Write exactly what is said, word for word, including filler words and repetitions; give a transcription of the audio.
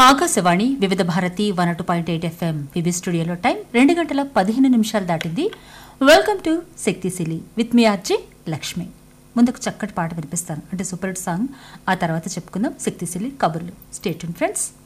ఆకాశవాణి వివిధ Bharati one two point eight FM వివి స్టూడియోలో time రెండు గంటల పదిహేను నిమిషాలు దాటింది. వెల్కమ్ టు శక్తిశీలి విత్ మీ ఆర్జే లక్ష్మి. ముందుకు చక్కటి పాట వినిపిస్తాను, అంటే సూపర్ హిట్ సాంగ్. ఆ తర్వాత చెప్పుకుందాం శక్తిశీలి కబుర్లు. Stay tune friends.